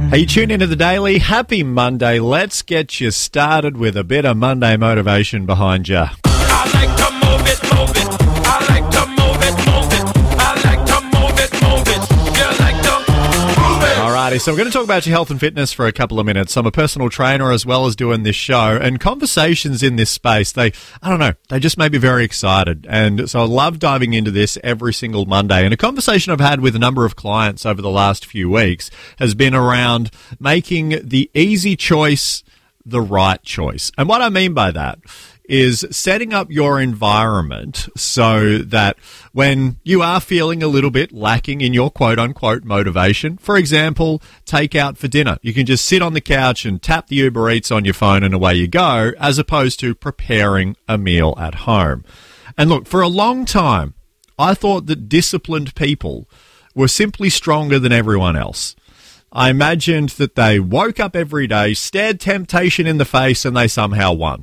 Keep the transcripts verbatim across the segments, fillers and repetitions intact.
Hey, you tune into the Daily. Happy Monday. Let's get you started with a bit of Monday motivation behind you. I like to move it, move it. I like to move it, move it. I like to move it, move it. You like to move it. Alrighty, so we're going to talk about your health and fitness for a couple of minutes. I'm a personal trainer as well as doing this show, and conversations in this space, they, I don't know, they just make me very excited. And so I love diving into this every single Monday. And a conversation I've had with a number of clients over the last few weeks has been around making the easy choice the right choice. And what I mean by that is setting up your environment so that when you are feeling a little bit lacking in your quote-unquote motivation, for example, take out for dinner. You can just sit on the couch and tap the Uber Eats on your phone and away you go, as opposed to preparing a meal at home. And look, for a long time, I thought that disciplined people were simply stronger than everyone else. I imagined that they woke up every day, stared temptation in the face, and they somehow won.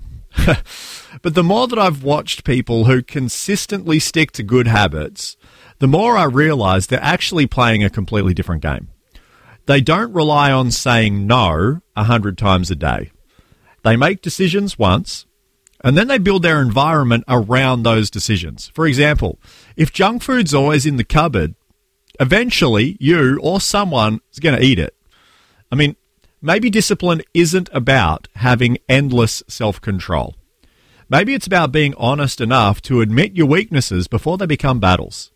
But the more that I've watched people who consistently stick to good habits, the more I realize they're actually playing a completely different game. They don't rely on saying no a hundred times a day. They make decisions once, and then they build their environment around those decisions. For example, if junk food's always in the cupboard, eventually you or someone is going to eat it. I mean, maybe discipline isn't about having endless self-control. Maybe it's about being honest enough to admit your weaknesses before they become battles.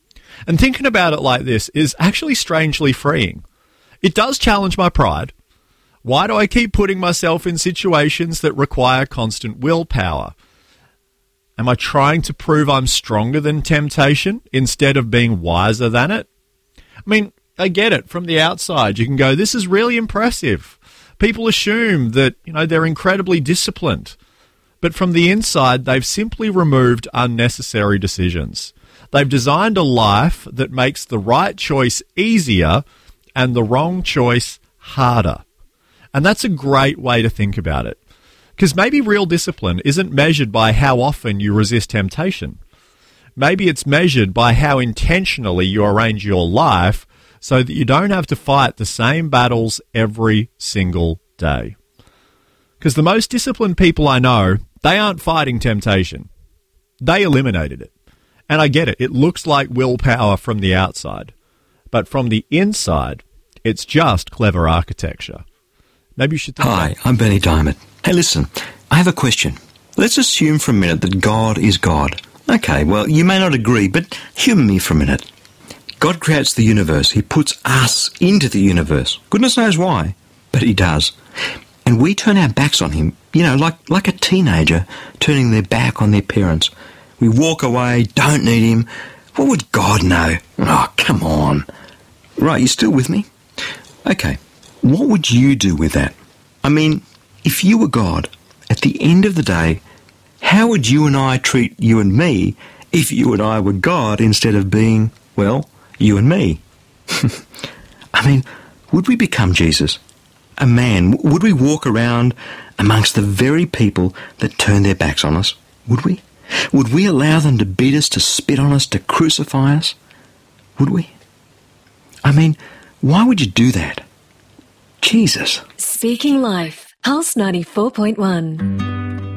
And thinking about it like this is actually strangely freeing. It does challenge my pride. Why do I keep putting myself in situations that require constant willpower? Am I trying to prove I'm stronger than temptation instead of being wiser than it? I mean, I get it. From the outside, you can go, this is really impressive. People assume that, you know, they're incredibly disciplined. But from the inside, they've simply removed unnecessary decisions. They've designed a life that makes the right choice easier and the wrong choice harder. And that's a great way to think about it. Because maybe real discipline isn't measured by how often you resist temptation. Maybe it's measured by how intentionally you arrange your life so that you don't have to fight the same battles every single day. Because the most disciplined people I know, they aren't fighting temptation. They eliminated it. And I get it. It looks like willpower from the outside. But from the inside, it's just clever architecture. Maybe you should think Hi, about it. I'm Bernie Diamond. Hey, listen, I have a question. Let's assume for a minute that God is God. Okay, well, you may not agree, but humour me for a minute. God creates the universe. He puts us into the universe. Goodness knows why, but he does. And we turn our backs on him, you know, like, like a teenager turning their back on their parents. We walk away, don't need him. What would God know? Oh, come on. Right, you still with me? Okay, what would you do with that? I mean, if you were God, at the end of the day, how would you and I treat you and me if you and I were God instead of being, well, you and me? I mean, would we become Jesus? A man? Would we walk around amongst the very people that turn their backs on us? Would we? Would we allow them to beat us, to spit on us, to crucify us? Would we? I mean, why would you do that? Jesus. Speaking Life, Pulse ninety-four point one.